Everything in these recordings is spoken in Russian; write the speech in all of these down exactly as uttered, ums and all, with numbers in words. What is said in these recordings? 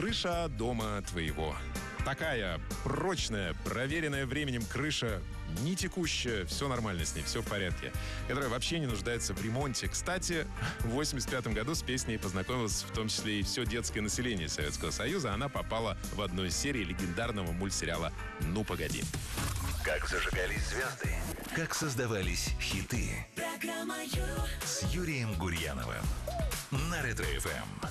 Крыша дома твоего. Такая прочная, проверенная временем крыша, не текущая, все нормально с ней, все в порядке, которая вообще не нуждается в ремонте. Кстати, в восемьдесят пятом году с песней познакомилось в том числе и все детское население Советского Союза. Она попала в одну из серий легендарного мультсериала «Ну, погоди». Как зажигались звезды, как создавались хиты. Программа Ю С Юрием Гурьяновым на Ретро-эф эм.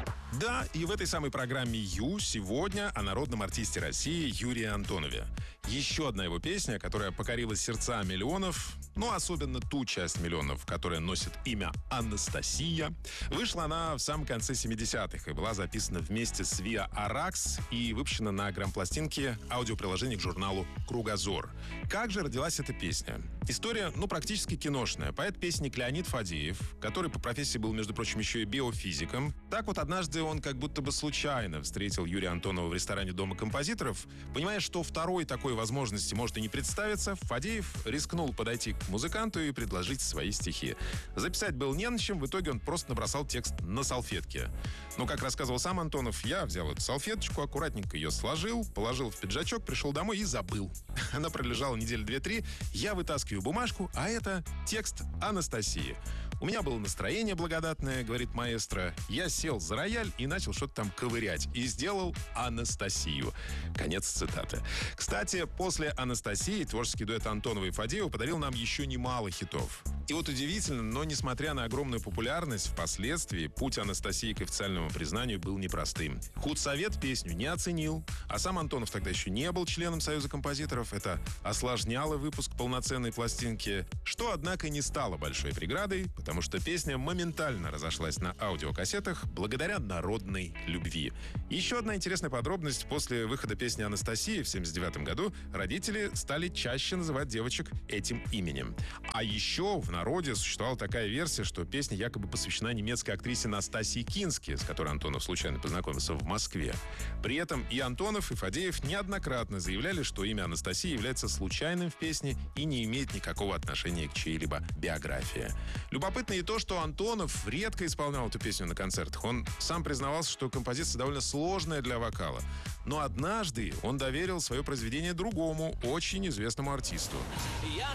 Да, и в этой самой программе «Ю» сегодня о народном артисте России Юрии Антонове. Еще одна его песня, которая покорила сердца миллионов, ну, особенно ту часть миллионов, которая носит имя Анастасия. Вышла она в самом конце семидесятых и была записана вместе с Виа Аракс и выпущена на грампластинке аудиоприложения к журналу «Кругозор». Как же родилась эта песня? История, ну, практически киношная. Поэт-песенник Леонид Фадеев, который по профессии был, между прочим, еще и биофизиком. Так вот, однажды он как будто бы случайно встретил Юрия Антонова в ресторане Дома композиторов. Понимая, что второй такой возможности может и не представиться, Фадеев рискнул подойти к музыканту и предложить свои стихи. Записать был не на чем, в итоге он просто набросал текст на салфетке. Но, как рассказывал сам Антонов, я взял эту салфеточку, аккуратненько ее сложил, положил в пиджачок, пришел домой и забыл. Она пролежала недели две-три, я вытаскиваю бумажку, а это текст Анастасии. У меня было настроение благодатное, говорит маэстро. Я сел за рояль и начал что-то там ковырять. И сделал Анастасию. Конец цитаты. Кстати, после Анастасии творческий дуэт Антонова и Фадеева подарил нам еще немало хитов. И вот удивительно, но несмотря на огромную популярность, впоследствии путь Анастасии к официальному признанию был непростым. Худсовет песню не оценил, а сам Антонов тогда еще не был членом Союза композиторов. Это осложняло выпуск полноценной пластинки, что, однако, не стало большой преградой, потому что песня моментально разошлась на аудиокассетах благодаря народной любви. Еще одна интересная подробность. После выхода песни Анастасии в семьдесят девятом году родители стали чаще называть девочек этим именем. А еще в народе существовала такая версия, что песня якобы посвящена немецкой актрисе Настасье Кински, с которой Антонов случайно познакомился в Москве. При этом и Антонов, и Фадеев неоднократно заявляли, что имя Анастасии является случайным в песне и не имеет никакого отношения к чьей-либо биографии. Любопытно и то, что Антонов редко исполнял эту песню на концертах. Он сам признавался, что композиция довольно сложная для вокала. Но однажды он доверил свое произведение другому, очень известному артисту.